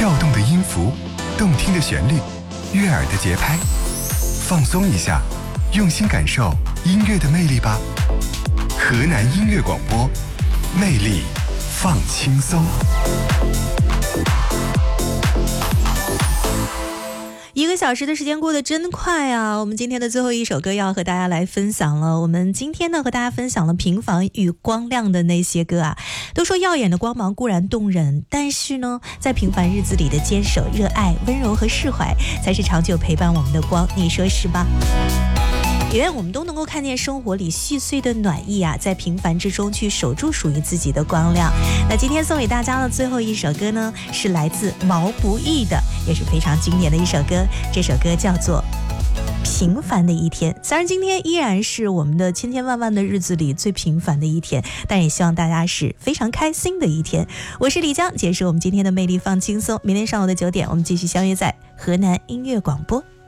跳动的音符，动听的旋律，悦耳的节拍，放松一下，用心感受音乐的魅力吧。河南音乐广播，魅力放轻松。 1个小时的时间过得真快啊！我们今天的最后一首歌要和大家来分享了。我们今天呢和大家分享了平凡与光亮的那些歌啊。都说耀眼的光芒固然动人，但是呢在平凡日子里的坚守、热爱、温柔和释怀，才是长久陪伴我们的光，你说是吧？也愿我们都能够看见生活里细碎的暖意啊，在平凡之中去守住属于自己的光亮。那今天送给大家的最后一首歌呢，是来自毛不易的，也是非常经典的一首歌。这首歌叫做平凡的一天。虽然今天依然是我们的千千万万的日子里最平凡的一天，但也希望大家是非常开心的一天。我是李江，结束我们今天的魅力放轻松。明天上午的9点，我们继续相约在河南音乐广播。